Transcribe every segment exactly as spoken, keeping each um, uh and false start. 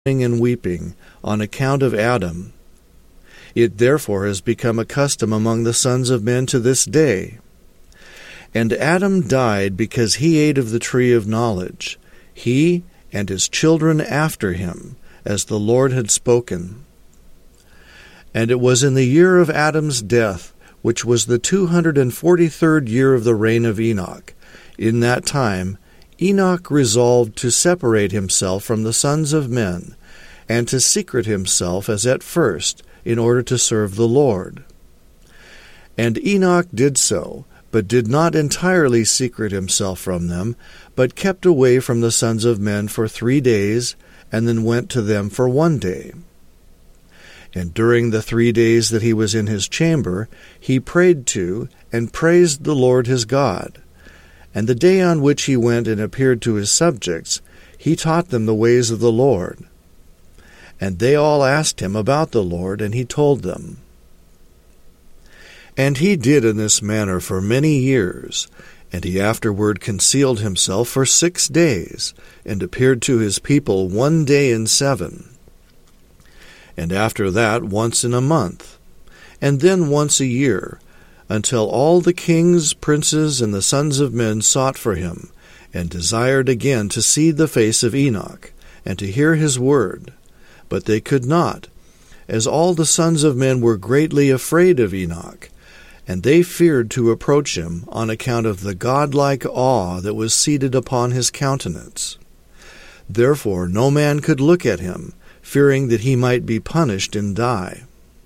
and weeping on account of Adam. It therefore has become a custom among the sons of men to this day. And Adam died because he ate of the tree of knowledge, he and his children after him, as the Lord had spoken. And it was in the year of Adam's death, which was the two hundred and forty-third year of the reign of Enoch. In that time Enoch resolved to separate himself from the sons of men, and to secret himself as at first, in order to serve the Lord. And Enoch did so, but did not entirely secret himself from them, but kept away from the sons of men for three days, and then went to them for one day. And during the three days that he was in his chamber, he prayed to and praised the Lord his God. And the day on which he went and appeared to his subjects, he taught them the ways of the Lord. And they all asked him about the Lord, and he told them. And he did in this manner for many years, and he afterward concealed himself for six days, and appeared to his people one day in seven. And after that once in a month, and then once a year, until all the kings, princes, and the sons of men sought for him, and desired again to see the face of Enoch, and to hear his word. But they could not, as all the sons of men were greatly afraid of Enoch, and they feared to approach him on account of the godlike awe that was seated upon his countenance. Therefore no man could look at him, fearing that he might be punished and die.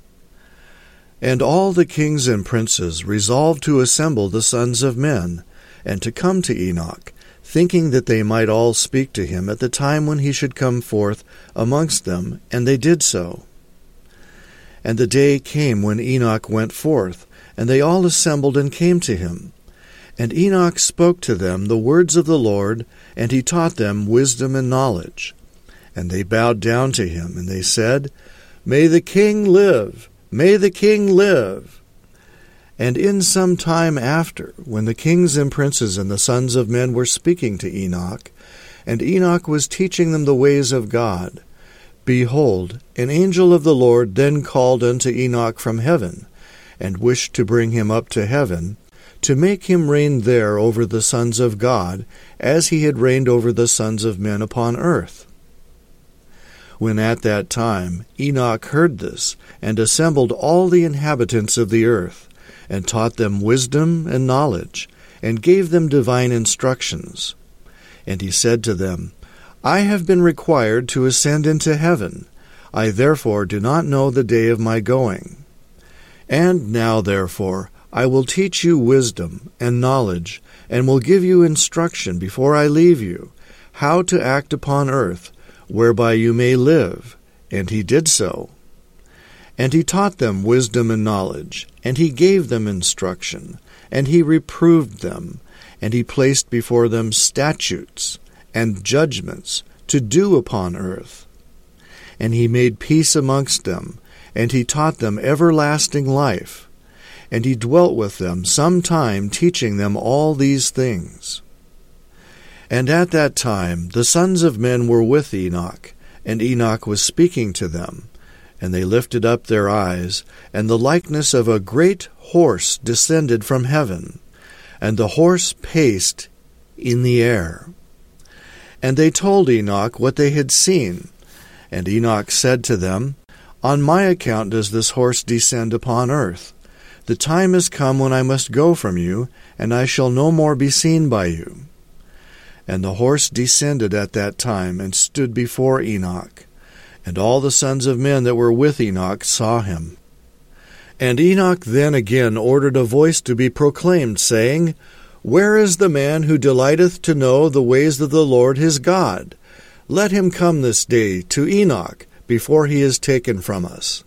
And all the kings and princes resolved to assemble the sons of men, and to come to Enoch, thinking that they might all speak to him at the time when he should come forth amongst them, and they did so. And the day came when Enoch went forth, and they all assembled and came to him. And Enoch spoke to them the words of the Lord, and he taught them wisdom and knowledge. And they bowed down to him, and they said, May the king live! May the king live! And in some time after, when the kings and princes and the sons of men were speaking to Enoch, and Enoch was teaching them the ways of God, behold, an angel of the Lord then called unto Enoch from heaven, and wished to bring him up to heaven, to make him reign there over the sons of God, as he had reigned over the sons of men upon earth. When at that time Enoch heard this, and assembled all the inhabitants of the earth, and taught them wisdom and knowledge, and gave them divine instructions. And he said to them, I have been required to ascend into heaven. I therefore do not know the day of my going. And now therefore I will teach you wisdom and knowledge, and will give you instruction before I leave you, how to act upon earth, whereby you may live. And he did so. And he taught them wisdom and knowledge, and he gave them instruction, and he reproved them, and he placed before them statutes and judgments to do upon earth. And he made peace amongst them, and he taught them everlasting life. And he dwelt with them some time, teaching them all these things. And at that time the sons of men were with Enoch, and Enoch was speaking to them. And they lifted up their eyes, and the likeness of a great horse descended from heaven, and the horse paced in the air. And they told Enoch what they had seen. And Enoch said to them, On my account does this horse descend upon earth. The time is come when I must go from you, and I shall no more be seen by you. And the horse descended at that time, and stood before Enoch. And all the sons of men that were with Enoch saw him. And Enoch then again ordered a voice to be proclaimed, saying, Where is the man who delighteth to know the ways of the Lord his God? Let him come this day to Enoch, before he is taken from us.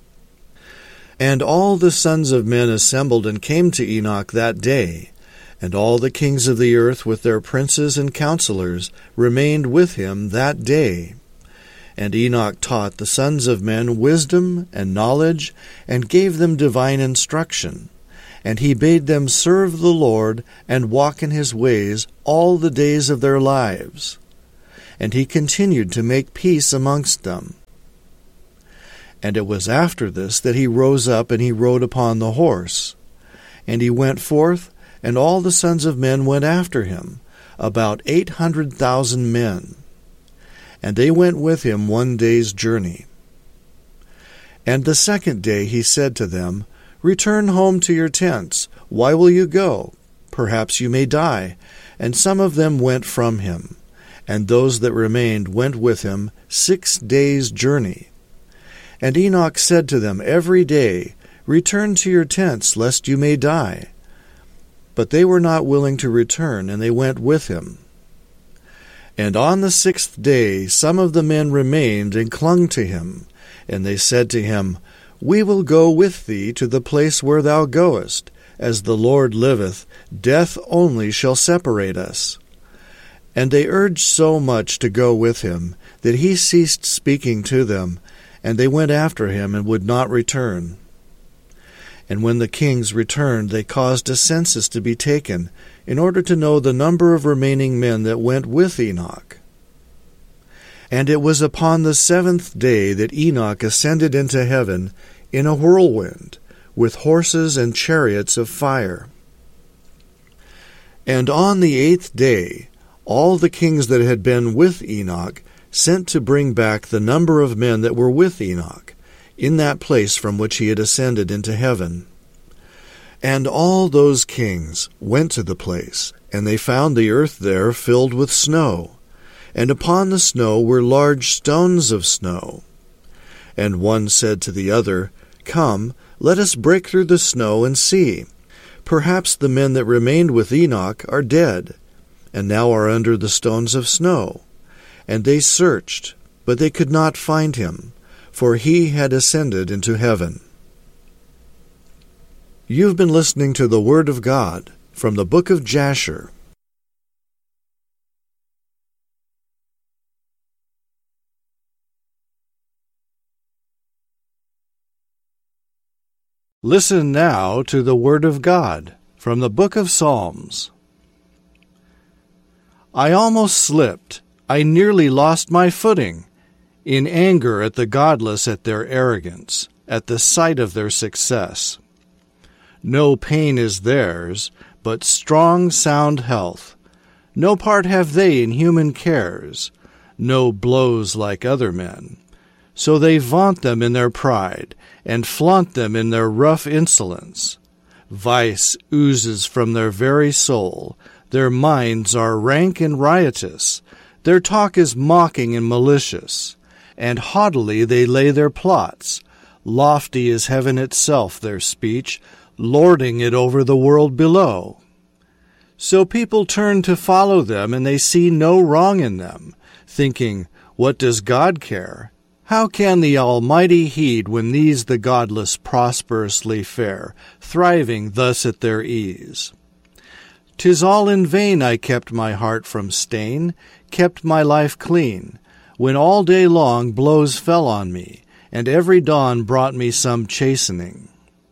And all the sons of men assembled and came to Enoch that day, and all the kings of the earth with their princes and counselors remained with him that day. And Enoch taught the sons of men wisdom and knowledge, and gave them divine instruction. And he bade them serve the Lord, and walk in his ways all the days of their lives. and he continued to make peace amongst them. And it was after this that he rose up, and he rode upon the horse. And he went forth, and all the sons of men went after him, about eight hundred thousand men. And they went with him one day's journey. And the second day he said to them, Return home to your tents. Why will you go? Perhaps you may die. And some of them went from him, and those that remained went with him six days' journey. And Enoch said to them every day, Return to your tents, lest you may die. But they were not willing to return, and they went with him. And on the sixth day some of the men remained and clung to him, and they said to him, We will go with thee to the place where thou goest. As the Lord liveth, death only shall separate us. And they urged so much to go with him, that he ceased speaking to them, and they went after him and would not return. And when the kings returned, they caused a census to be taken, in order to know the number of remaining men that went with Enoch. And it was upon the seventh day that Enoch ascended into heaven in a whirlwind, with horses and chariots of fire. And on the eighth day all the kings that had been with Enoch sent to bring back the number of men that were with Enoch, in that place from which he had ascended into heaven. And all those kings went to the place, and they found the earth there filled with snow, and upon the snow were large stones of snow. And one said to the other, Come, let us break through the snow and see. Perhaps the men that remained with Enoch are dead, and now are under the stones of snow. And they searched, but they could not find him, for he had ascended into heaven. You've been listening to the Word of God from the book of Jasher. Listen now to the Word of God from the book of Psalms. I almost slipped. I nearly lost my footing, in anger at the godless at their arrogance, at the sight of their success. No pain is theirs, but strong, sound health. No part have they in human cares, no blows like other men. So they vaunt them in their pride, and flaunt them in their rough insolence. Vice oozes from their very soul. Their minds are rank and riotous. Their talk is mocking and malicious. And haughtily they lay their plots. Lofty is heaven itself, their speech, lording it over the world below. So people turn to follow them, and they see no wrong in them, thinking, What does God care? How can the Almighty heed when these the godless prosperously fare, thriving thus at their ease? 'Tis all in vain I kept my heart from stain, kept my life clean, when all day long blows fell on me, and every dawn brought me some chastening.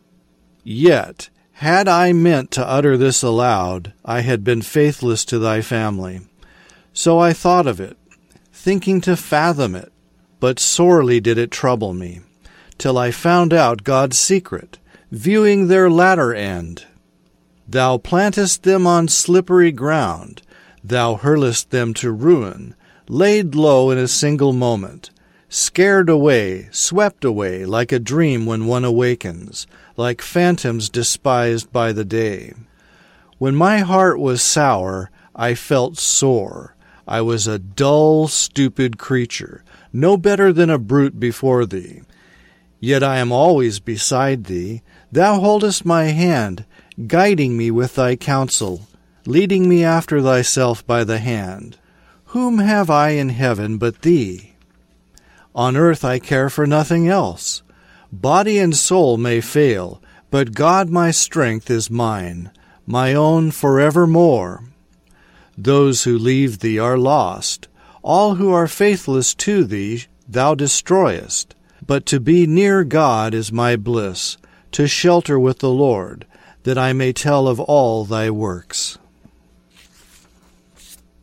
Yet, had I meant to utter this aloud, I had been faithless to thy family. So I thought of it, thinking to fathom it, but sorely did it trouble me, till I found out God's secret, viewing their latter end. Thou plantest them on slippery ground, thou hurlest them to ruin, laid low in a single moment, scared away, swept away, like a dream when one awakens, like phantoms despised by the day. When my heart was sour, I felt sore. I was a dull, stupid creature, no better than a brute before thee. Yet I am always beside thee. Thou holdest my hand, guiding me with thy counsel, leading me after thyself by the hand. Whom have I in heaven but thee? On earth I care for nothing else. Body and soul may fail, but God my strength is mine, my own forevermore. Those who leave thee are lost. All who are faithless to thee thou destroyest. But to be near God is my bliss, to shelter with the Lord, that I may tell of all thy works.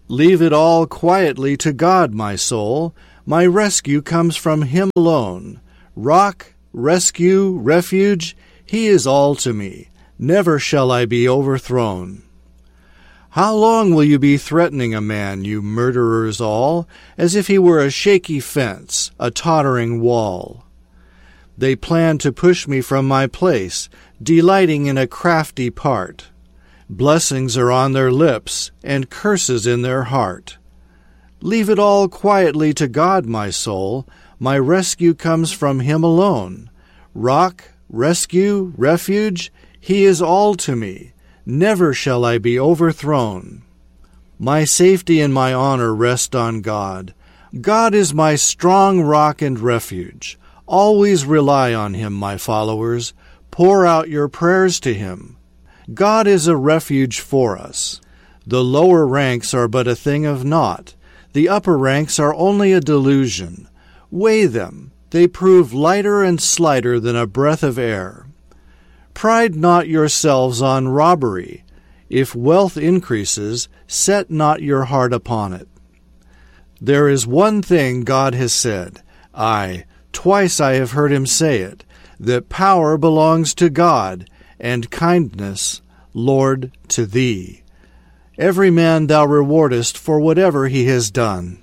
Leave it all quietly to God, my soul. My rescue comes from Him alone. Rock, rescue, refuge, He is all to me. Never shall I be overthrown. How long will you be threatening a man, you murderers all, as if he were a shaky fence, a tottering wall? They plan to push me from my place, delighting in a crafty part. Blessings are on their lips, and curses in their heart. Leave it all quietly to God, my soul. My rescue comes from Him alone. Rock, rescue, refuge, He is all to me. Never shall I be overthrown. My safety and my honor rest on God. God is my strong rock and refuge. Always rely on Him, my followers. Pour out your prayers to Him. God is a refuge for us. The lower ranks are but a thing of naught. The upper ranks are only a delusion. Weigh them. They prove lighter and slighter than a breath of air. Pride not yourselves on robbery. If wealth increases, set not your heart upon it. There is one thing God has said, aye, twice I have heard Him say it, that power belongs to God, and kindness, Lord, to Thee. Every man Thou rewardest for whatever he has done.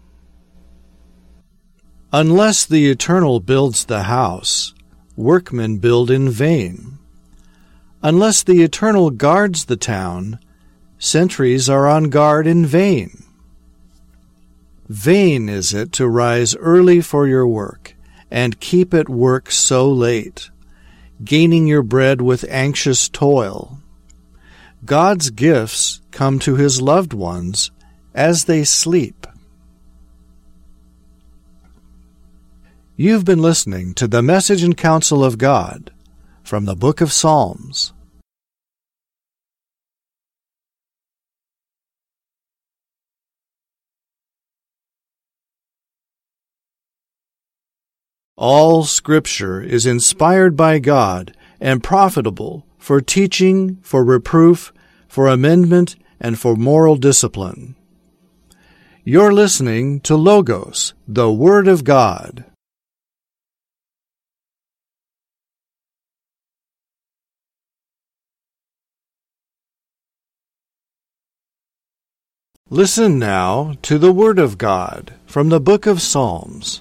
Unless the Eternal builds the house, workmen build in vain. Unless the Eternal guards the town, sentries are on guard in vain. Vain is it to rise early for your work, and keep at work so late, gaining your bread with anxious toil. God's gifts come to His loved ones as they sleep. You've been listening to the Message and Counsel of God from the Book of Psalms. All Scripture is inspired by God and profitable for teaching, for reproof, for amendment, and for moral discipline. You're listening to Logos, the Word of God. Listen now to the Word of God from the Book of Psalms.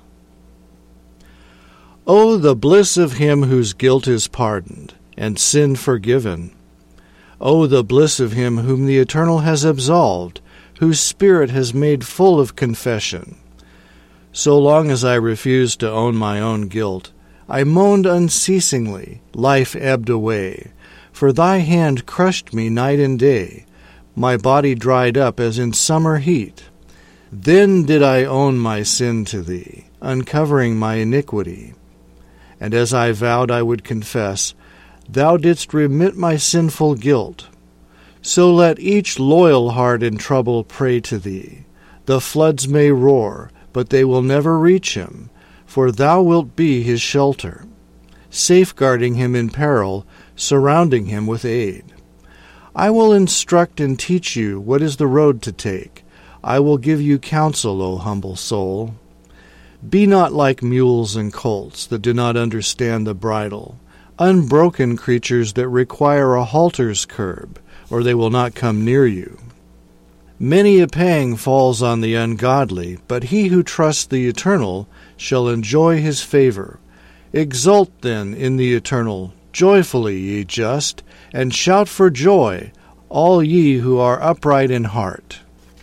Oh, the bliss of him whose guilt is pardoned, and sin forgiven. Oh, the bliss of him whom the Eternal has absolved, whose spirit has made full of confession. So long as I refused to own my own guilt, I moaned unceasingly, life ebbed away. For Thy hand crushed me night and day, my body dried up as in summer heat. Then did I own my sin to Thee, uncovering my iniquity. And as I vowed I would confess, Thou didst remit my sinful guilt. So let each loyal heart in trouble pray to Thee. The floods may roar, but they will never reach him, for Thou wilt be his shelter, safeguarding him in peril, surrounding him with aid. I will instruct and teach you what is the road to take. I will give you counsel, O humble soul. Be not like mules and colts that do not understand the bridle, unbroken creatures that require a halter's curb, or they will not come near you. Many a pang falls on the ungodly, but he who trusts the Eternal shall enjoy his favor. Exult then in the Eternal, joyfully, ye just, and shout for joy, all ye who are upright in heart.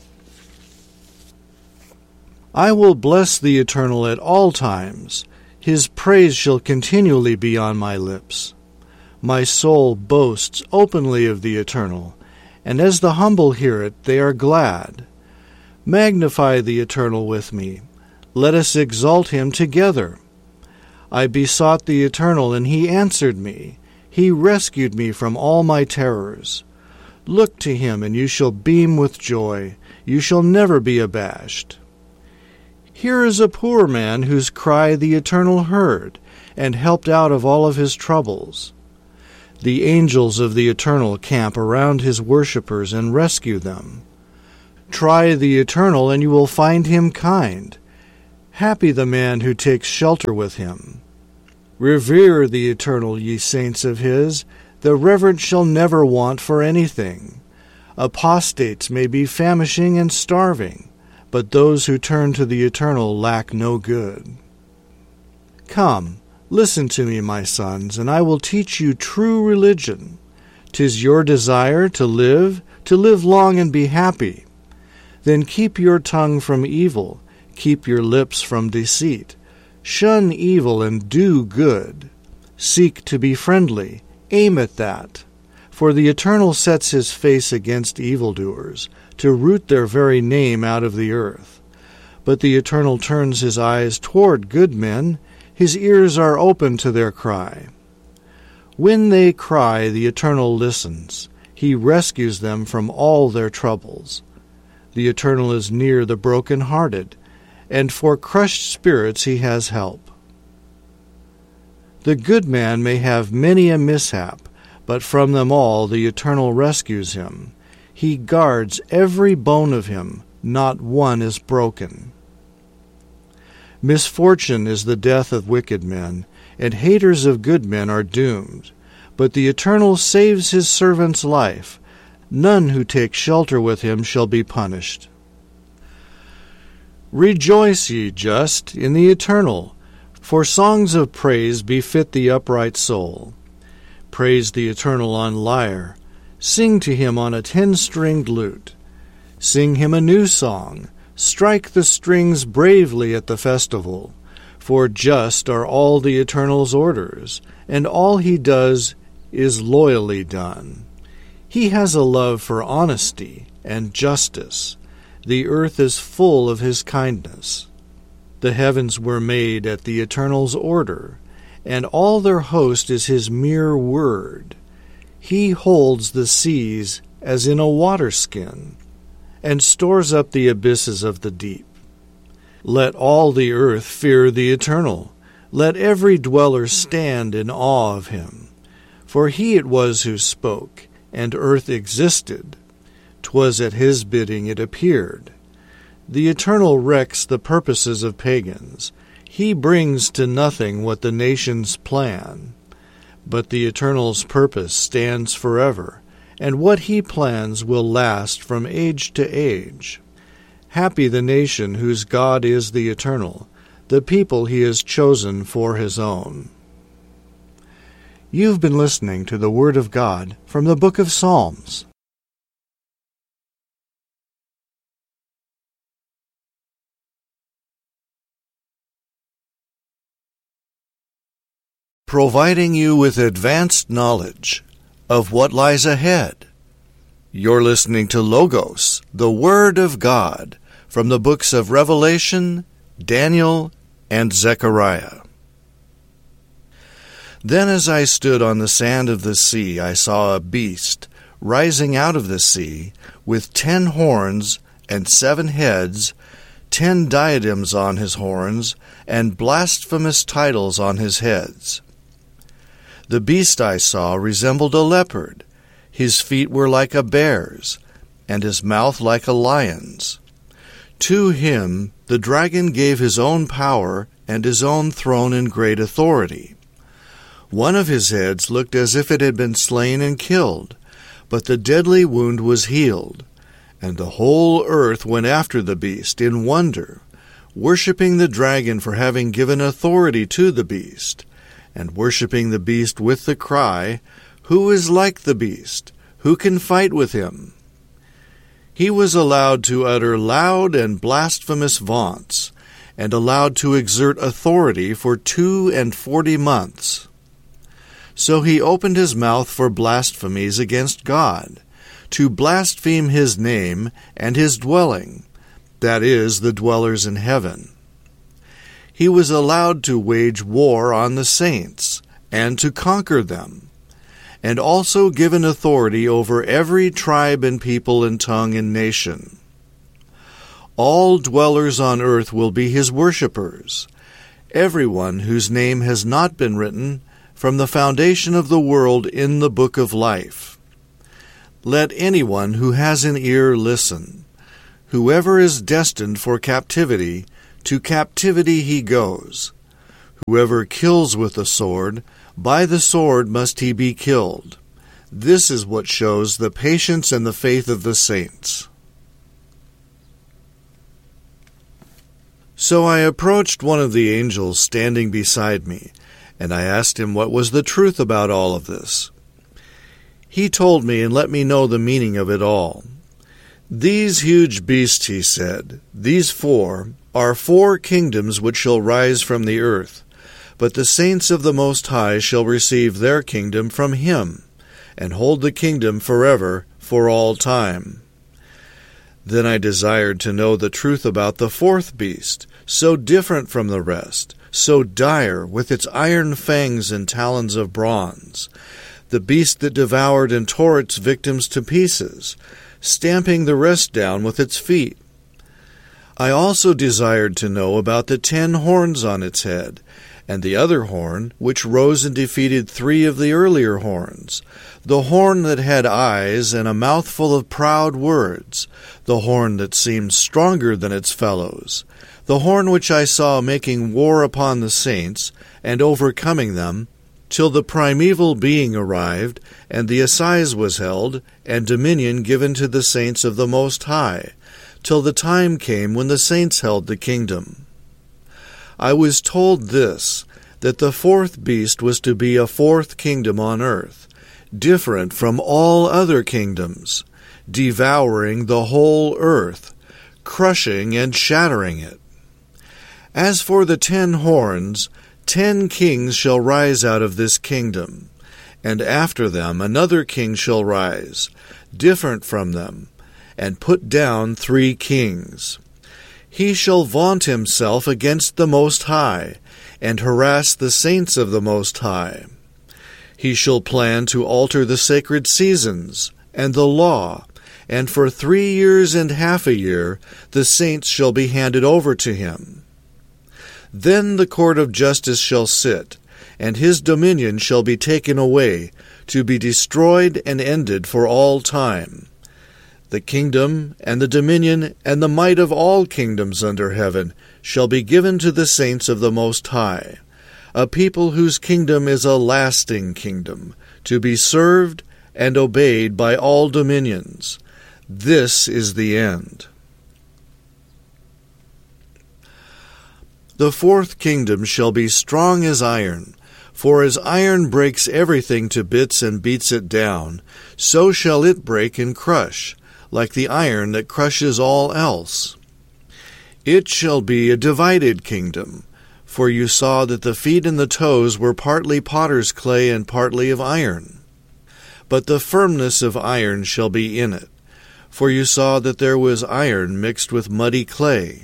I will bless the Eternal at all times. His praise shall continually be on my lips. My soul boasts openly of the Eternal, and as the humble hear it, they are glad. Magnify the Eternal with me. Let us exalt him together. I besought the Eternal, and he answered me. He rescued me from all my terrors. Look to him, and you shall beam with joy. You shall never be abashed. Here is a poor man whose cry the Eternal heard, and helped out of all of his troubles. The angels of the Eternal camp around his worshippers and rescue them. Try the Eternal, and you will find him kind. Happy the man who takes shelter with him. Revere the Eternal, ye saints of his. The reverent shall never want for anything. Apostates may be famishing and starving, but those who turn to the Eternal lack no good. Come, listen to me, my sons, and I will teach you true religion. 'Tis your desire to live, to live long and be happy. Then keep your tongue from evil, keep your lips from deceit. Shun evil and do good. Seek to be friendly, aim at that. For the Eternal sets his face against evildoers, to root their very name out of the earth. But the Eternal turns his eyes toward good men, his ears are open to their cry. When they cry, the Eternal listens. He rescues them from all their troubles. The Eternal is near the broken-hearted, and for crushed spirits he has help. The good man may have many a mishap, but from them all the Eternal rescues him. He guards every bone of him, not one is broken. Misfortune is the death of wicked men, and haters of good men are doomed. But the Eternal saves his servant's life. None who take shelter with him shall be punished. Rejoice, ye just, in the Eternal, for songs of praise befit the upright soul. Praise the Eternal on lyre. Sing to him on a ten-stringed lute. Sing him a new song. Strike the strings bravely at the festival. For just are all the Eternal's orders, and all he does is loyally done. He has a love for honesty and justice. The earth is full of his kindness. The heavens were made at the Eternal's order, and all their host is his mere word. He holds the seas as in a waterskin, and stores up the abysses of the deep. Let all the earth fear the Eternal. Let every dweller stand in awe of him. For he it was who spoke, and earth existed. 'Twas at his bidding it appeared. The Eternal wrecks the purposes of pagans. He brings to nothing what the nations plan. But the Eternal's purpose stands forever, and what he plans will last from age to age. Happy the nation whose God is the Eternal, the people he has chosen for his own. You've been listening to the Word of God from the Book of Psalms. Providing you with advanced knowledge of what lies ahead. You're listening to Logos, the Word of God, from the books of Revelation, Daniel, and Zechariah. Then as I stood on the sand of the sea, I saw a beast rising out of the sea, with ten horns and seven heads, ten diadems on his horns, and blasphemous titles on his heads. The beast I saw resembled a leopard. His feet were like a bear's, and his mouth like a lion's. To him the dragon gave his own power and his own throne and great authority. One of his heads looked as if it had been slain and killed, but the deadly wound was healed, and the whole earth went after the beast in wonder, worshipping the dragon for having given authority to the beast, and worshipping the beast with the cry, "Who is like the beast? Who can fight with him?" He was allowed to utter loud and blasphemous vaunts, and allowed to exert authority for two and forty months. So he opened his mouth for blasphemies against God, to blaspheme his name and his dwelling, that is, the dwellers in heaven. He was allowed to wage war on the saints, and to conquer them, and also given authority over every tribe and people and tongue and nation. All dwellers on earth will be his worshippers, everyone whose name has not been written from the foundation of the world in the book of life. Let anyone who has an ear listen. Whoever is destined for captivity, to captivity he goes. Whoever kills with the sword, by the sword must he be killed. This is what shows the patience and the faith of the saints. So I approached one of the angels standing beside me, and I asked him what was the truth about all of this. He told me and let me know the meaning of it all. These huge beasts, he said, these four, are four kingdoms which shall rise from the earth, but the saints of the Most High shall receive their kingdom from him, and hold the kingdom forever, for all time. Then I desired to know the truth about the fourth beast, so different from the rest, so dire, with its iron fangs and talons of bronze, the beast that devoured and tore its victims to pieces, stamping the rest down with its feet. I also desired to know about the ten horns on its head, and the other horn, which rose and defeated three of the earlier horns, the horn that had eyes and a mouthful of proud words, the horn that seemed stronger than its fellows, the horn which I saw making war upon the saints, and overcoming them, till the primeval being arrived, and the assize was held, and dominion given to the saints of the Most High, till the time came when the saints held the kingdom. I was told this, that the fourth beast was to be a fourth kingdom on earth, different from all other kingdoms, devouring the whole earth, crushing and shattering it. As for the ten horns, ten kings shall rise out of this kingdom, and after them another king shall rise, different from them, and put down three kings. He shall vaunt himself against the Most High, and harass the saints of the Most High. He shall plan to alter the sacred seasons, and the law, and for three years and half a year the saints shall be handed over to him. Then the court of justice shall sit, and his dominion shall be taken away, to be destroyed and ended for all time. The kingdom, and the dominion, and the might of all kingdoms under heaven shall be given to the saints of the Most High, a people whose kingdom is a lasting kingdom, to be served and obeyed by all dominions. This is the end. The fourth kingdom shall be strong as iron, for as iron breaks everything to bits and beats it down, so shall it break and crush, like the iron that crushes all else. It shall be a divided kingdom, for you saw that the feet and the toes were partly potter's clay and partly of iron. But the firmness of iron shall be in it, for you saw that there was iron mixed with muddy clay.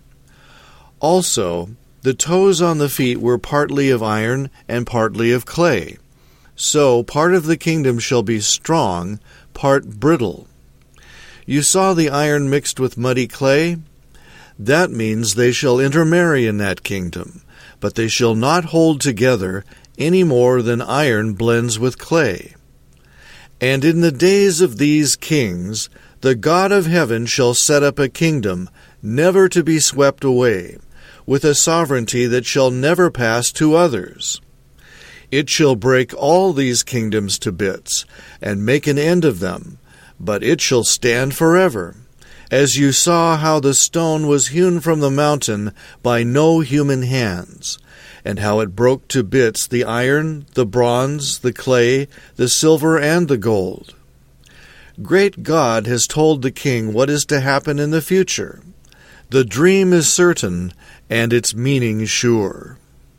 Also, the toes on the feet were partly of iron and partly of clay. So part of the kingdom shall be strong, part brittle. You saw the iron mixed with muddy clay? That means they shall intermarry in that kingdom, but they shall not hold together any more than iron blends with clay. And in the days of these kings, the God of heaven shall set up a kingdom, never to be swept away, with a sovereignty that shall never pass to others. It shall break all these kingdoms to bits, and make an end of them, but it shall stand forever, as you saw how the stone was hewn from the mountain by no human hands, and how it broke to bits the iron, the bronze, the clay, the silver, and the gold. Great God has told the king what is to happen in the future. The dream is certain, and its meaning sure.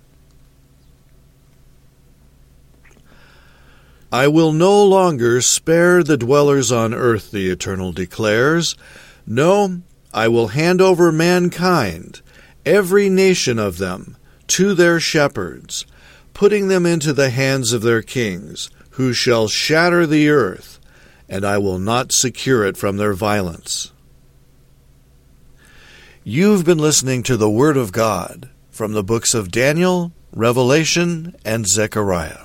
I will no longer spare the dwellers on earth, the Eternal declares. No, I will hand over mankind, every nation of them, to their shepherds, putting them into the hands of their kings, who shall shatter the earth, and I will not secure it from their violence. You've been listening to the Word of God from the books of Daniel, Revelation, and Zechariah.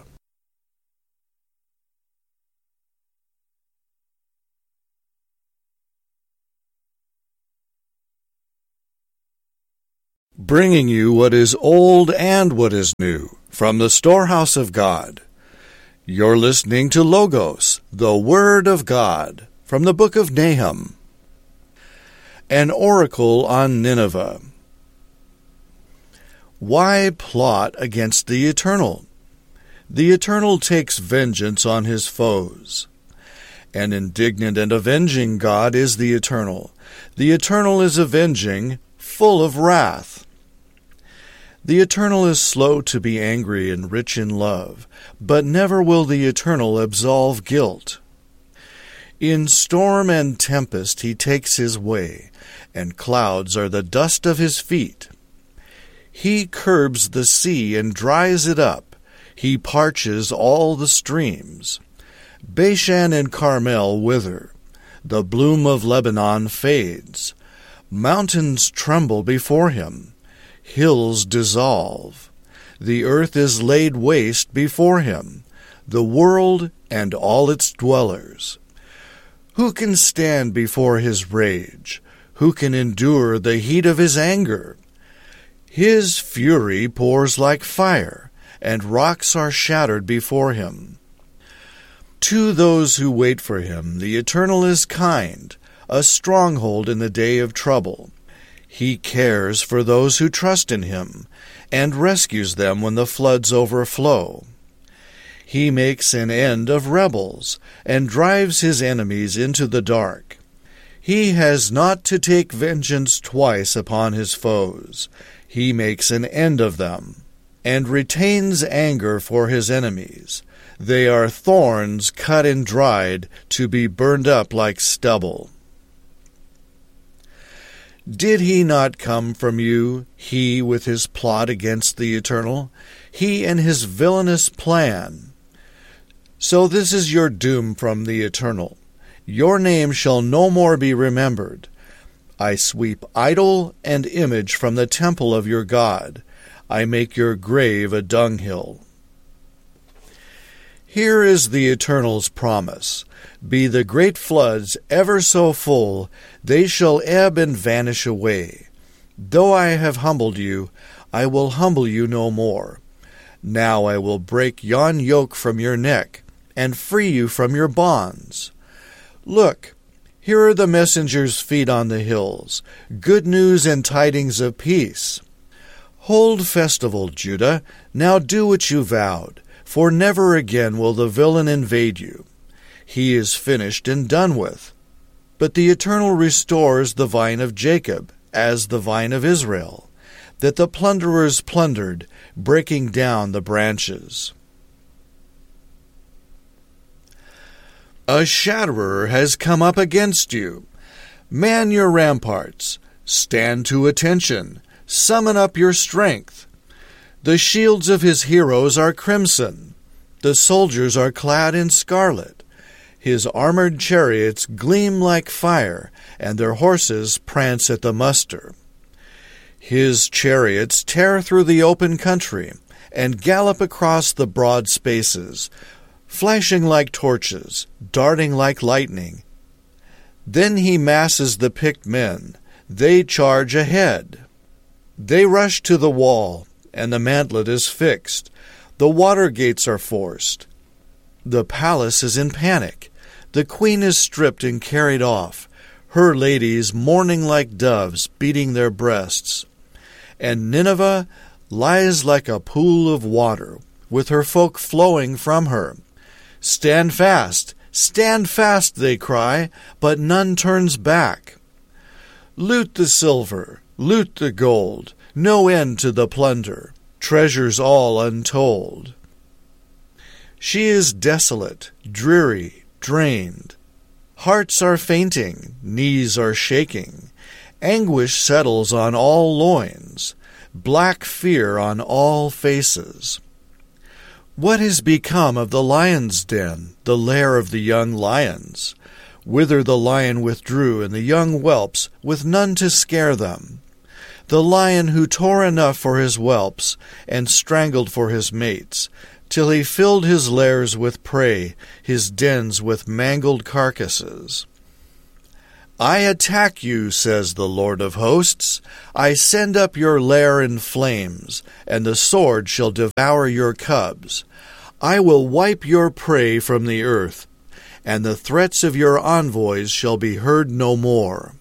bringing you what is old and what is new from the storehouse of God. You're listening to Logos, the Word of God, from the book of Nahum. An oracle on Nineveh. Why plot against the Eternal? The Eternal takes vengeance on his foes. An indignant and avenging God is the Eternal. The Eternal is avenging, full of wrath. The Eternal is slow to be angry and rich in love, but never will the Eternal absolve guilt. In storm and tempest he takes his way, and clouds are the dust of his feet. He curbs the sea and dries it up. He parches all the streams. Bashan and Carmel wither. The bloom of Lebanon fades. Mountains tremble before him. Hills dissolve. The earth is laid waste before him, the world and all its dwellers. Who can stand before his rage? Who can endure the heat of his anger? His fury pours like fire, and rocks are shattered before him. To those who wait for him, the Eternal is kind, a stronghold in the day of trouble. He cares for those who trust in him, and rescues them when the floods overflow. He makes an end of rebels, and drives his enemies into the dark. He has not to take vengeance twice upon his foes. He makes an end of them, and retains anger for his enemies. They are thorns cut and dried, to be burned up like stubble. Did he not come from you, he with his plot against the Eternal, he and his villainous plan? So this is your doom from the Eternal. Your name shall no more be remembered. I sweep idol and image from the temple of your God. I make your grave a dunghill. Here is the Eternal's promise. Be the great floods ever so full, they shall ebb and vanish away. Though I have humbled you, I will humble you no more. Now I will break yon yoke from your neck, and free you from your bonds. Look, here are the messengers' feet on the hills, good news and tidings of peace. Hold festival, Judah, now do what you vowed, for never again will the villain invade you. He is finished and done with. But the Eternal restores the vine of Jacob as the vine of Israel, that the plunderers plundered, breaking down the branches. A shatterer has come up against you. Man your ramparts. Stand to attention. Summon up your strength. The shields of his heroes are crimson. The soldiers are clad in scarlet. His armored chariots gleam like fire, and their horses prance at the muster. His chariots tear through the open country, and gallop across the broad spaces, flashing like torches, darting like lightning. Then he masses the picked men. They charge ahead. They rush to the wall, and the mantlet is fixed. The water gates are forced. The palace is in panic. The queen is stripped and carried off, her ladies mourning like doves, beating their breasts. And Nineveh lies like a pool of water, with her folk flowing from her. Stand fast, stand fast, they cry, but none turns back. Loot the silver, loot the gold, no end to the plunder, treasures all untold. She is desolate, dreary, drained. Hearts are fainting, knees are shaking. Anguish settles on all loins, black fear on all faces. What has become of the lion's den, the lair of the young lions? Whither the lion withdrew, and the young whelps, with none to scare them. The lion who tore enough for his whelps, and strangled for his mates, till he filled his lairs with prey, his dens with mangled carcasses. I attack you, says the Lord of hosts. I send up your lair in flames, and the sword shall devour your cubs. I will wipe your prey from the earth, and the threats of your envoys shall be heard no more.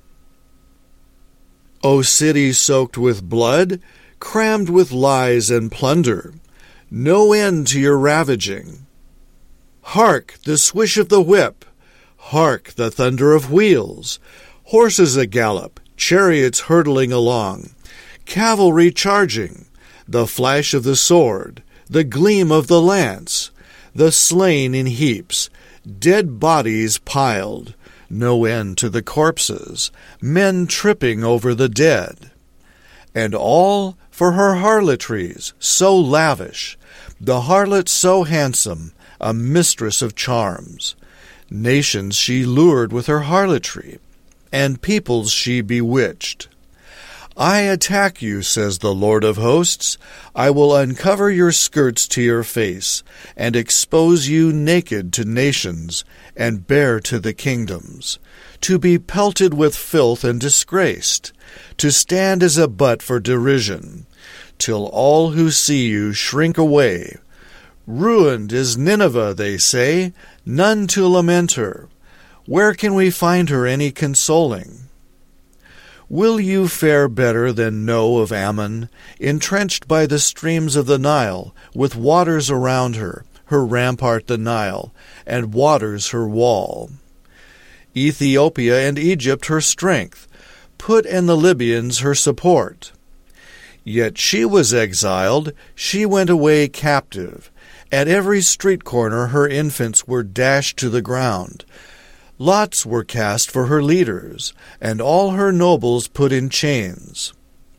O city soaked with blood, crammed with lies and plunder, no end to your ravaging. Hark, the swish of the whip! Hark, the thunder of wheels! Horses a gallop, chariots hurtling along, cavalry charging, the flash of the sword, the gleam of the lance, the slain in heaps, dead bodies piled, no end to the corpses, men tripping over the dead. And all for her harlotries, so lavish, the harlot so handsome, a mistress of charms. Nations she lured with her harlotry, and peoples she bewitched. I attack you, says the Lord of hosts. I will uncover your skirts to your face, and expose you naked to nations, and bare to the kingdoms, to be pelted with filth and disgraced, to stand as a butt for derision, till all who see you shrink away. Ruined is Nineveh, they say, none to lament her. Where can we find her any consoling? Will you fare better than No of Ammon, entrenched by the streams of the Nile, with waters around her, her rampart the Nile, and waters her wall? Ethiopia and Egypt her strength, Put and the Libyans her support. Yet she was exiled, she went away captive. At every street corner her infants were dashed to the ground. Lots were cast for her leaders, and all her nobles put in chains.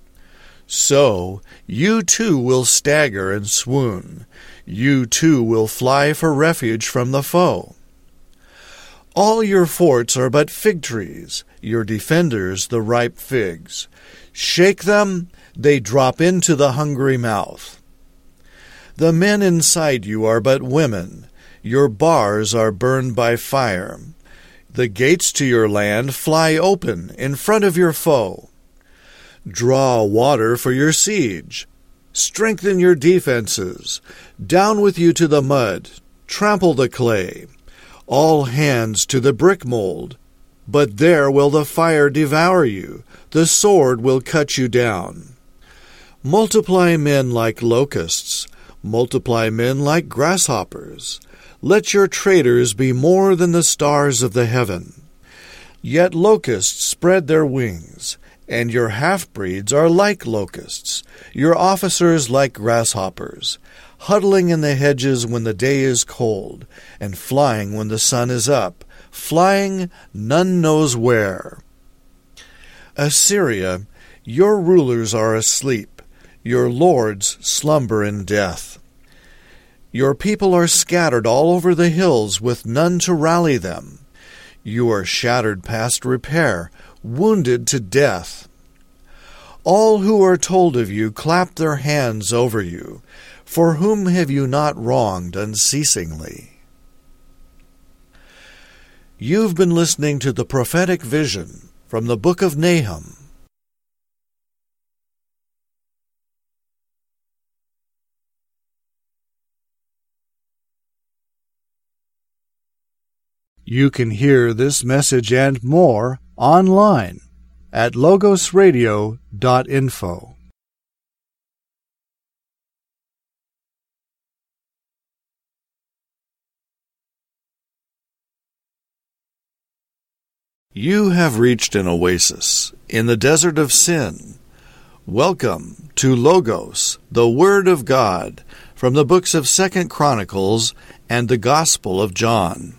So you too will stagger and swoon. You too will fly for refuge from the foe. All your forts are but fig trees, your defenders the ripe figs. Shake them, they drop into the hungry mouth. The men inside you are but women, your bars are burned by fire. The gates to your land fly open in front of your foe. Draw water for your siege. Strengthen your defenses. Down with you to the mud. Trample the clay. All hands to the brick mold. But there will the fire devour you. The sword will cut you down. Multiply men like locusts. Multiply men like grasshoppers. Let your traders be more than the stars of the heaven. Yet locusts spread their wings, and your half-breeds are like locusts, your officers like grasshoppers, huddling in the hedges when the day is cold, and flying when the sun is up, flying none knows where. Assyria, your rulers are asleep, your lords slumber in death. Your people are scattered all over the hills with none to rally them. You are shattered past repair, wounded to death. All who are told of you clap their hands over you. For whom have you not wronged unceasingly? You've been listening to the prophetic vision from the book of Nahum. You can hear this message and more online at logos radio dot info. You have reached an oasis in the desert of sin. Welcome to Logos, the Word of God, from the books of Second Chronicles and the Gospel of John.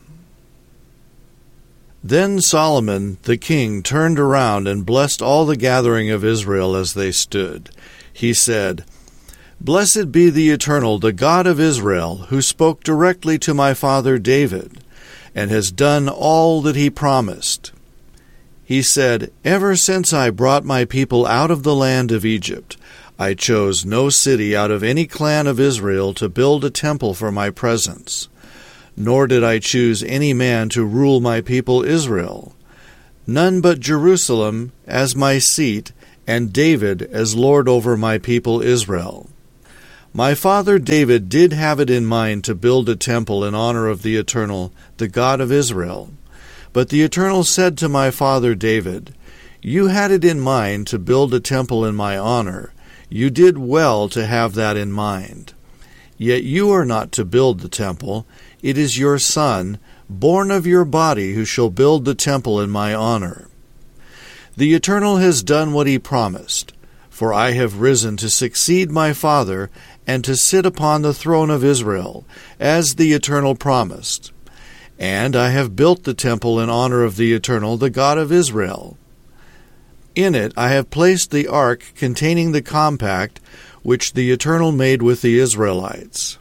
Then Solomon the king turned around and blessed all the gathering of Israel as they stood. He said, "Blessed be the Eternal, the God of Israel, who spoke directly to my father David, and has done all that he promised. He said, Ever since I brought my people out of the land of Egypt, I chose no city out of any clan of Israel to build a temple for my presence. Nor did I choose any man to rule my people Israel. none but Jerusalem as my seat, and David as Lord over my people Israel. My father David did have it in mind to build a temple in honor of the Eternal, the God of Israel. But the Eternal said to my father David, You had it in mind to build a temple in my honor. You did well to have that in mind. Yet you are not to build the temple. It is your son, born of your body, who shall build the temple in my honor. The Eternal has done what he promised, for I have risen to succeed my father and to sit upon the throne of Israel, as the Eternal promised. And I have built the temple in honor of the Eternal, the God of Israel. In it I have placed the ark containing the compact which the Eternal made with the Israelites.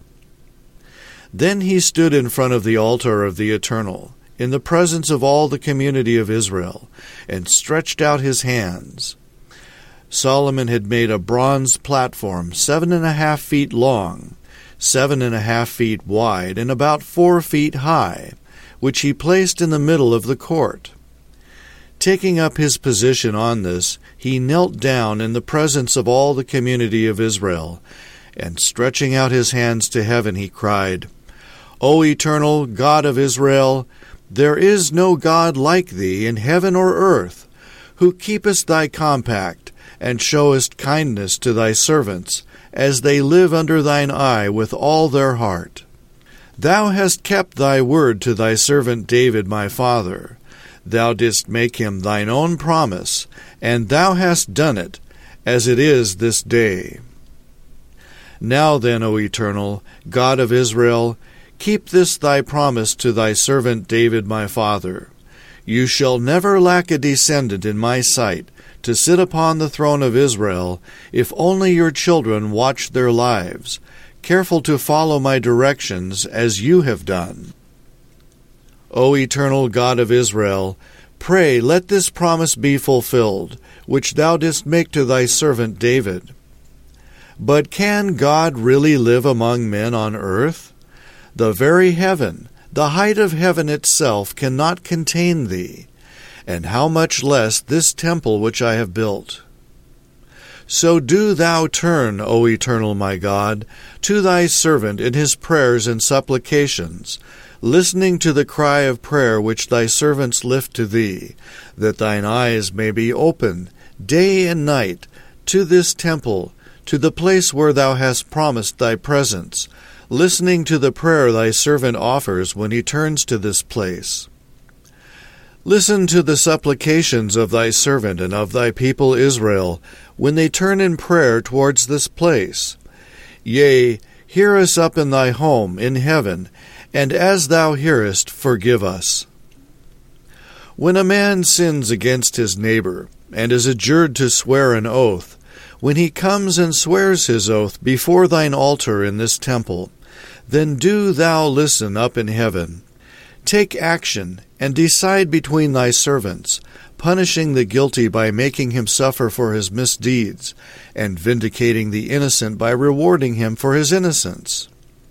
Then he stood in front of the altar of the Eternal, in the presence of all the community of Israel, and stretched out his hands. Solomon had made a bronze platform seven and a half feet long, seven and a half feet wide, and about four feet high, which he placed in the middle of the court. Taking up his position on this, he knelt down in the presence of all the community of Israel, and stretching out his hands to heaven, he cried, O Eternal God of Israel, there is no God like thee in heaven or earth, who keepest thy compact, and showest kindness to thy servants, as they live under thine eye with all their heart. Thou hast kept thy word to thy servant David my father. Thou didst make him thine own promise, and thou hast done it, as it is this day. Now then, O Eternal, God of Israel, keep this thy promise to thy servant David my father. You shall never lack a descendant in my sight, to sit upon the throne of Israel, if only your children watch their lives, careful to follow my directions as you have done. O Eternal God of Israel, pray let this promise be fulfilled, which thou didst make to thy servant David. But can God really live among men on earth? The very heaven, the height of heaven itself, cannot contain thee, and how much less this temple which I have built. So do thou turn, O Eternal my God, to thy servant in his prayers and supplications, listening to the cry of prayer which thy servants lift to thee, that thine eyes may be open day and night to this temple, to the place where thou hast promised thy presence, listening to the prayer thy servant offers when he turns to this place. Listen to the supplications of thy servant and of thy people Israel, when they turn in prayer towards this place. Yea, hear us up in thy home in heaven, and as thou hearest, forgive us. When a man sins against his neighbor, and is adjured to swear an oath, when he comes and swears his oath before thine altar in this temple, then do thou listen up in heaven. Take action, and decide between thy servants, punishing the guilty by making him suffer for his misdeeds, and vindicating the innocent by rewarding him for his innocence.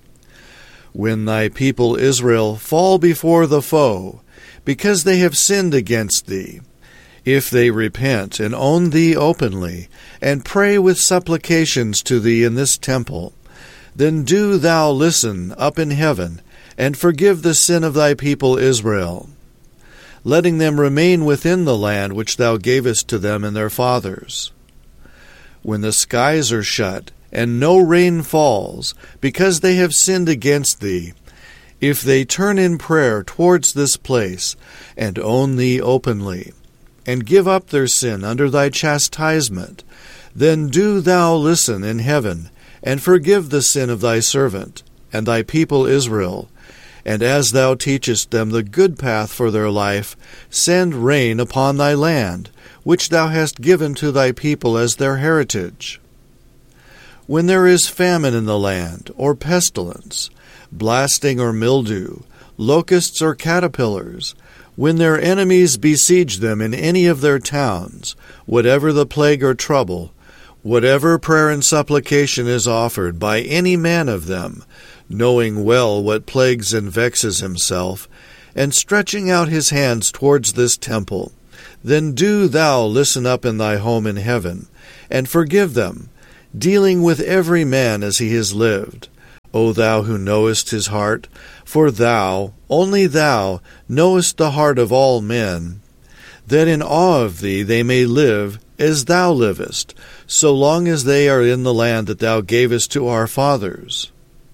When thy people Israel fall before the foe, because they have sinned against thee, if they repent and own thee openly, and pray with supplications to thee in this temple, then do thou listen up in heaven, and forgive the sin of thy people Israel, letting them remain within the land which thou gavest to them and their fathers. When the skies are shut, and no rain falls, because they have sinned against thee, if they turn in prayer towards this place, and own thee openly, and give up their sin under thy chastisement, then do thou listen in heaven, and forgive the sin of thy servant, and thy people Israel, and as thou teachest them the good path for their life, send rain upon thy land, which thou hast given to thy people as their heritage. When there is famine in the land, or pestilence, blasting or mildew, locusts or caterpillars, when their enemies besiege them in any of their towns, whatever the plague or trouble, whatever prayer and supplication is offered by any man of them, knowing well what plagues and vexes himself, and stretching out his hands towards this temple, then do thou listen up in thy home in heaven, and forgive them, dealing with every man as he has lived. O thou who knowest his heart, for thou, only thou, knowest the heart of all men, that in awe of thee they may live as thou livest, so long as they are in the land that thou gavest to our fathers.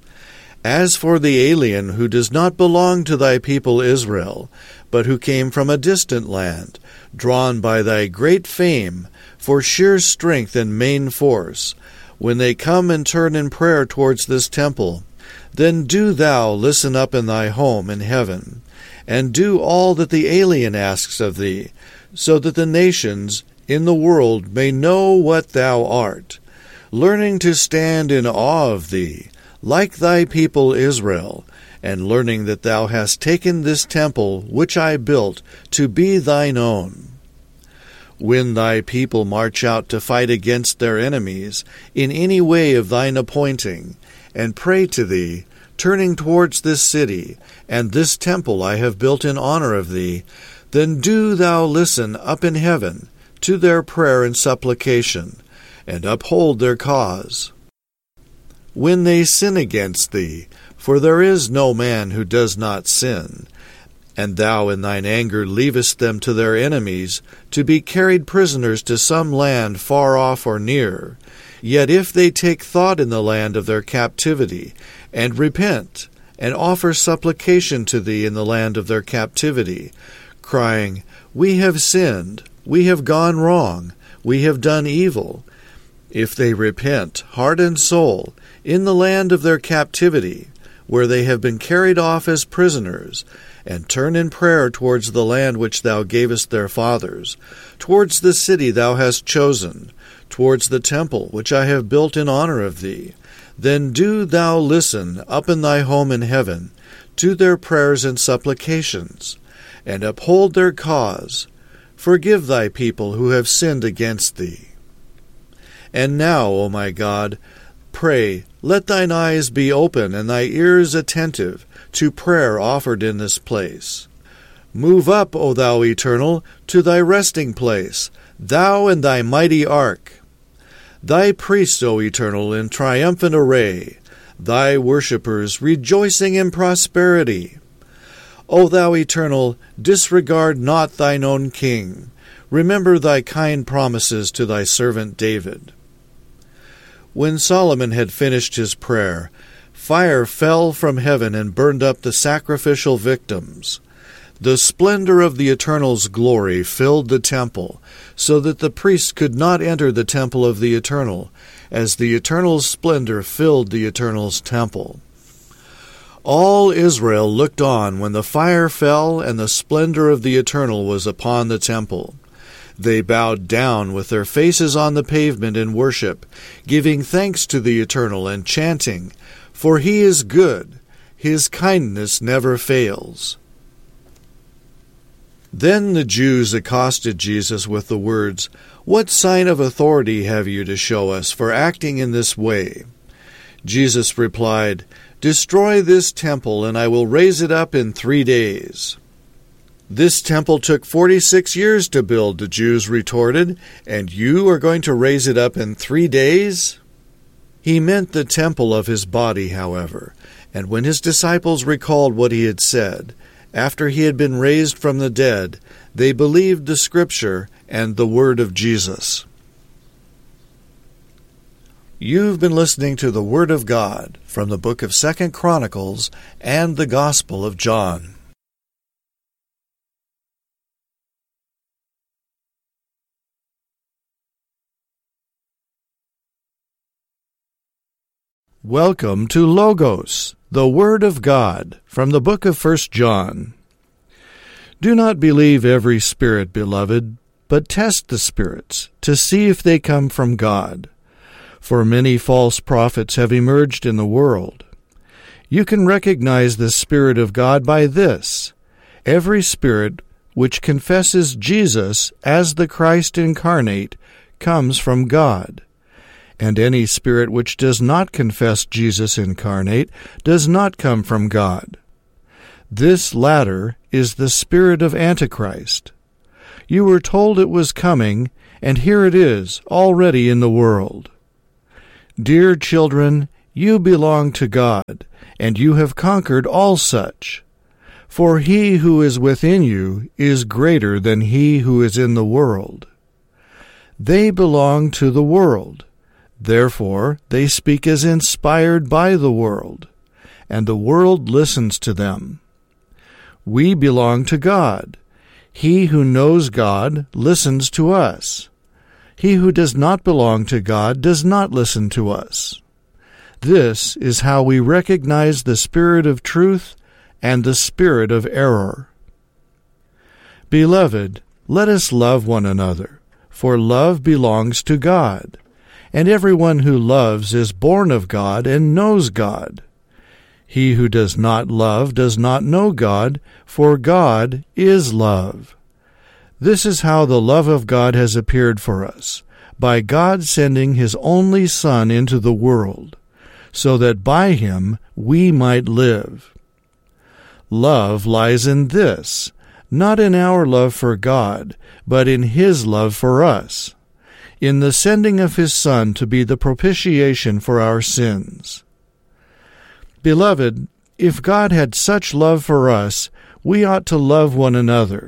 As for the alien who does not belong to thy people Israel, but who came from a distant land, drawn by thy great fame, for sheer strength and main force, when they come and turn in prayer towards this temple, then do thou listen up in thy home in heaven, and do all that the alien asks of thee, so that the nations in the world may know what thou art, learning to stand in awe of thee, like thy people Israel, and learning that thou hast taken this temple which I built to be thine own. When thy people march out to fight against their enemies in any way of thine appointing, and pray to thee, turning towards this city, and this temple I have built in honor of thee, then do thou listen up in heaven to their prayer and supplication, and uphold their cause. When they sin against thee, for there is no man who does not sin, and thou in thine anger leavest them to their enemies, to be carried prisoners to some land far off or near, yet if they take thought in the land of their captivity, and repent, and offer supplication to thee in the land of their captivity, crying, We have sinned, we have gone wrong, we have done evil. If they repent, heart and soul, in the land of their captivity, where they have been carried off as prisoners, and turn in prayer towards the land which thou gavest their fathers, towards the city thou hast chosen, towards the temple which I have built in honor of thee, then do thou listen up in thy home in heaven to their prayers and supplications, and uphold their cause. Forgive thy people who have sinned against thee. And now, O my God, pray, let thine eyes be open and thy ears attentive to prayer offered in this place. Move up, O thou Eternal, to thy resting place, thou and thy mighty ark. Thy priests, O Eternal, in triumphant array, thy worshippers rejoicing in prosperity. O thou Eternal, disregard not thine own king. Remember thy kind promises to thy servant David. When Solomon had finished his prayer, fire fell from heaven and burned up the sacrificial victims. The splendor of the Eternal's glory filled the temple, so that the priests could not enter the temple of the Eternal, as the Eternal's splendor filled the Eternal's temple. All Israel looked on when the fire fell and the splendor of the Eternal was upon the temple. They bowed down with their faces on the pavement in worship, giving thanks to the Eternal and chanting, For he is good, his kindness never fails. Then the Jews accosted Jesus with the words, What sign of authority have you to show us for acting in this way? Jesus replied, Destroy this temple, and I will raise it up in three days. This temple took forty-six years to build, the Jews retorted, and you are going to raise it up in three days? He meant the temple of his body, however, and when his disciples recalled what he had said, after he had been raised from the dead, they believed the Scripture and the word of Jesus. You've been listening to the Word of God from the book of Second Chronicles and the Gospel of John. Welcome to Logos, the Word of God, from the book of First John. Do not believe every spirit, beloved, but test the spirits, to see if they come from God. For many false prophets have emerged in the world. You can recognize the Spirit of God by this: every spirit which confesses Jesus as the Christ incarnate comes from God. And any spirit which does not confess Jesus incarnate does not come from God. This latter is the spirit of Antichrist. You were told it was coming, and here it is, already in the world. Dear children, you belong to God, and you have conquered all such. For he who is within you is greater than he who is in the world. They belong to the world. Therefore they speak as inspired by the world, and the world listens to them. We belong to God. He who knows God listens to us. He who does not belong to God does not listen to us. This is how we recognize the spirit of truth and the spirit of error. Beloved, let us love one another, for love belongs to God, and everyone who loves is born of God and knows God. He who does not love does not know God, for God is love. This is how the love of God has appeared for us, by God sending His only Son into the world, so that by Him we might live. Love lies in this, not in our love for God, but in His love for us, in the sending of His Son to be the propitiation for our sins. Beloved, if God had such love for us, we ought to love one another.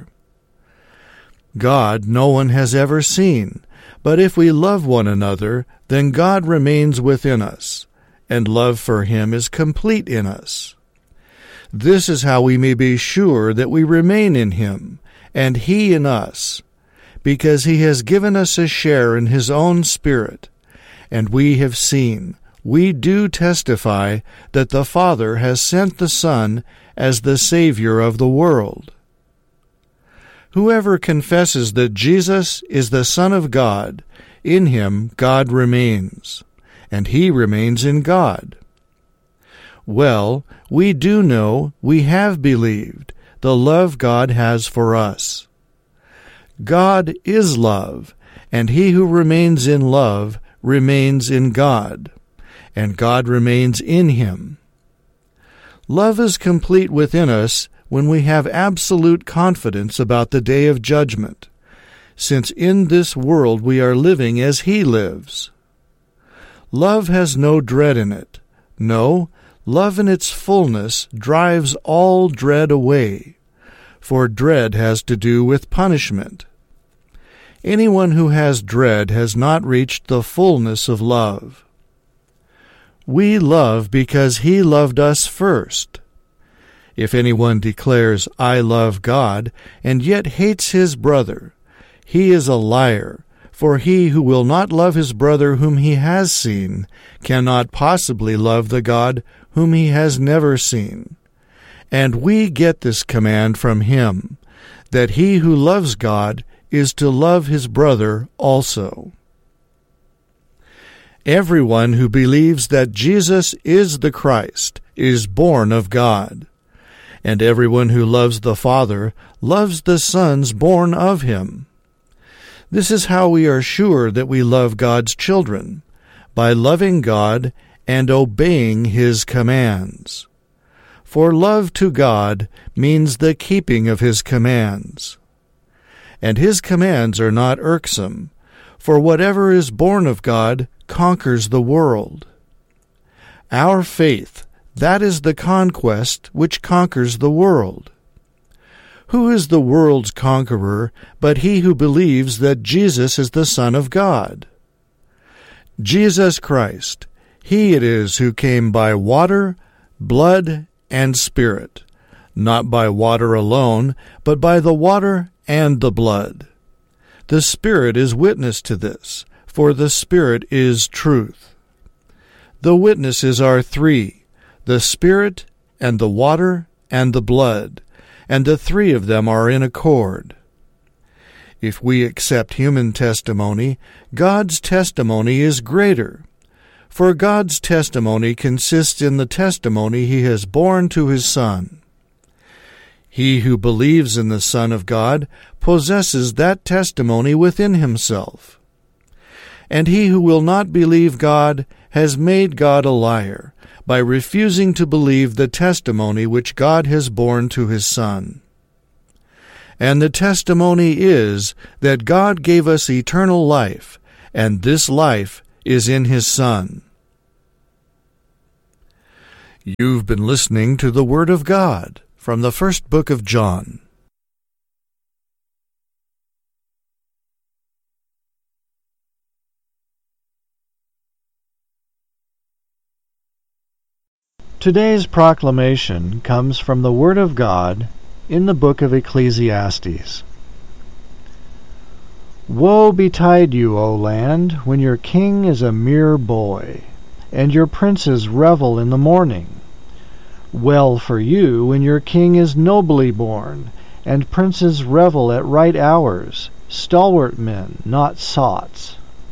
God no one has ever seen, but if we love one another, then God remains within us, and love for Him is complete in us. This is how we may be sure that we remain in Him, and He in us, because He has given us a share in His own Spirit, and we have seen, we do testify, that the Father has sent the Son as the Savior of the world. Whoever confesses that Jesus is the Son of God, in Him God remains, and He remains in God. Well, we do know, we have believed, the love God has for us. God is love, and he who remains in love remains in God, and God remains in him. Love is complete within us when we have absolute confidence about the day of judgment, since in this world we are living as He lives. Love has no dread in it. No, love in its fullness drives all dread away, for dread has to do with punishment. Anyone who has dread has not reached the fullness of love. We love because He loved us first. If anyone declares, "I love God," and yet hates his brother, he is a liar, for he who will not love his brother whom he has seen cannot possibly love the God whom he has never seen. And we get this command from Him, that he who loves God is to love his brother also. Everyone who believes that Jesus is the Christ is born of God, and everyone who loves the Father loves the sons born of Him. This is how we are sure that we love God's children, by loving God and obeying His commands. For love to God means the keeping of His commands. And His commands are not irksome, for whatever is born of God conquers the world. Our faith, that is the conquest which conquers the world. Who is the world's conqueror but he who believes that Jesus is the Son of God? Jesus Christ, He it is who came by water, blood, and Spirit, not by water alone, but by the water and the blood. The Spirit is witness to this, for the Spirit is truth. The witnesses are three, the Spirit, and the water, and the blood, and the three of them are in accord. If we accept human testimony, God's testimony is greater, for God's testimony consists in the testimony He has borne to His Son. He who believes in the Son of God possesses that testimony within himself. And he who will not believe God has made God a liar, by refusing to believe the testimony which God has borne to His Son. And the testimony is that God gave us eternal life, and this life is in His Son. You've been listening to the Word of God from the first book of John. Today's proclamation comes from the Word of God in the book of Ecclesiastes. Woe betide you, O land, when your king is a mere boy, and your princes revel in the morning. Well for you when your king is nobly born, and princes revel at right hours, stalwart men, not sots.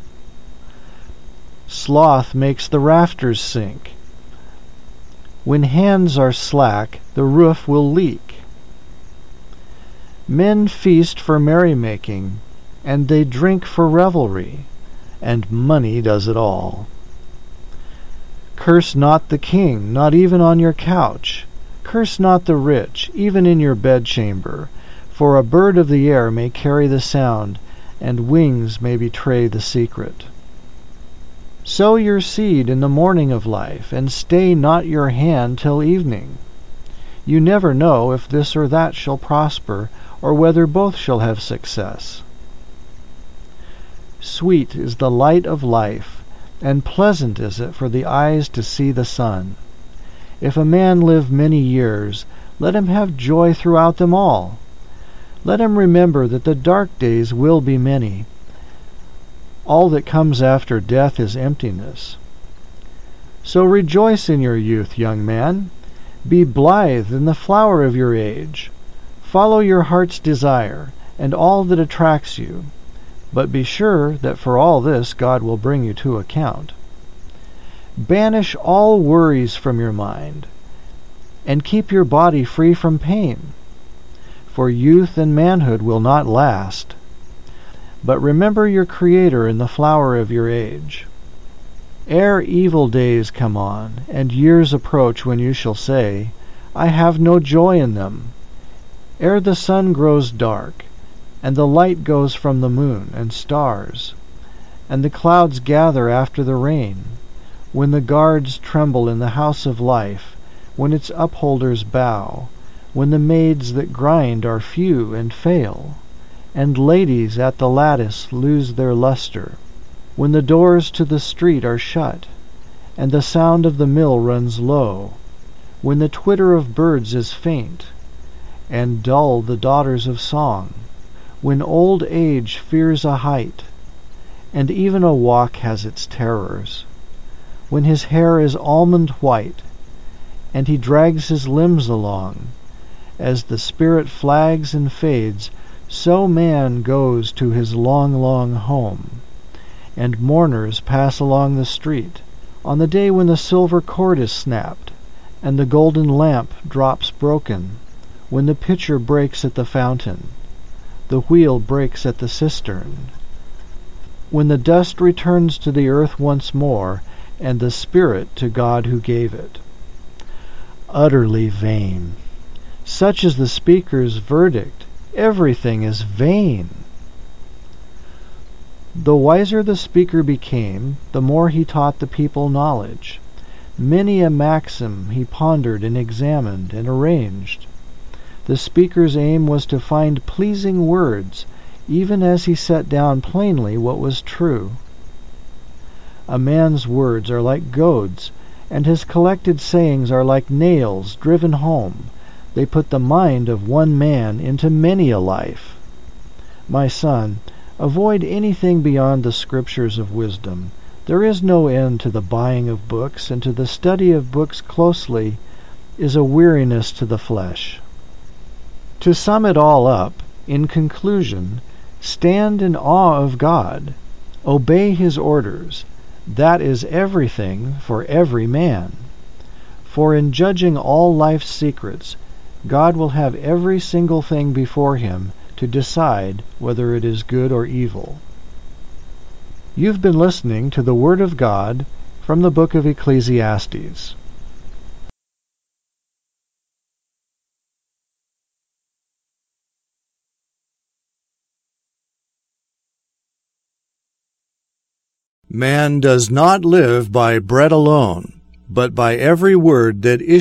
Sloth makes the rafters sink. When hands are slack, the roof will leak. Men feast for merrymaking, and they drink for revelry, and money does it all. Curse not the king, not even on your couch. Curse not the rich, even in your bedchamber, for a bird of the air may carry the sound, and wings may betray the secret. Sow your seed in the morning of life, and stay not your hand till evening. You never know if this or that shall prosper, or whether both shall have success. Sweet is the light of life, and pleasant is it for the eyes to see the sun. If a man live many years, let him have joy throughout them all. Let him remember that the dark days will be many. All that comes after death is emptiness. So rejoice in your youth, young man. Be blithe in the flower of your age. Follow your heart's desire, and all that attracts you. But be sure that for all this God will bring you to account. Banish all worries from your mind, and keep your body free from pain. For youth and manhood will not last. But remember your Creator in the flower of your age. Ere evil days come on, and years approach when you shall say, I have no joy in them. Ere the sun grows dark, and the light goes from the moon and stars, and the clouds gather after the rain, when the guards tremble in the house of life, when its upholders bow, when the maids that grind are few and fail, and ladies at the lattice lose their luster, when the doors to the street are shut, and the sound of the mill runs low, when the twitter of birds is faint, and dull the daughters of song, when old age fears a height, and even a walk has its terrors, when his hair is almond white, and he drags his limbs along, as the spirit flags and fades, so man goes to his long, long home, and mourners pass along the street, on the day when the silver cord is snapped, and the golden lamp drops broken, when the pitcher breaks at the fountain, the wheel breaks at the cistern, when the dust returns to the earth once more, and the spirit to God who gave it. Utterly vain. Such is the speaker's verdict. Everything is vain. The wiser the speaker became, the more he taught the people knowledge. Many a maxim he pondered and examined and arranged. The speaker's aim was to find pleasing words, even as he set down plainly what was true. A man's words are like goads, and his collected sayings are like nails driven home. They put the mind of one man into many a life. My son, avoid anything beyond the scriptures of wisdom. There is no end to the buying of books, and to the study of books closely is a weariness to the flesh. To sum it all up, in conclusion, stand in awe of God, obey His orders. That is everything for every man. For in judging all life's secrets, God will have every single thing before Him to decide whether it is good or evil. You've been listening to the Word of God from the book of Ecclesiastes. Man does not live by bread alone, but by every word that